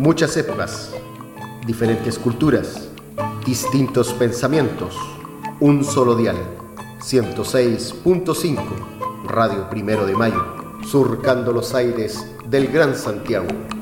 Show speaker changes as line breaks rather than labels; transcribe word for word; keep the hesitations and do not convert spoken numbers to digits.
Muchas épocas, diferentes culturas, distintos pensamientos, un solo dial, ciento seis punto cinco, Radio Primero de Mayo, surcando los aires del Gran Santiago.